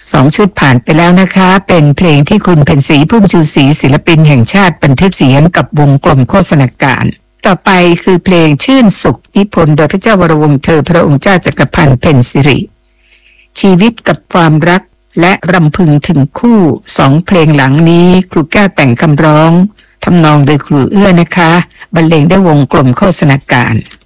2 ชุดผ่านไปแล้วนะคะเป็นเพลงที่คุณเพ็ญศรีพุ่มชูศรีศิลปินแห่งชาติบันทึกเสียงกับวงกลมโฆษณาการต่อไปคือเพลงชื่นสุขนิพนธ์โดยพระเจ้าวรวงศ์เธอพระองค์เจ้าจักรพันธ์เพ็ญสิริชีวิตกับความรักและรำพึงถึงคู่2เพลงหลังนี้ครูแก้วแต่งคำร้องทำนองโดยครูเอื้อนะคะบรรเลงด้วยวงกลมโฆษณาการ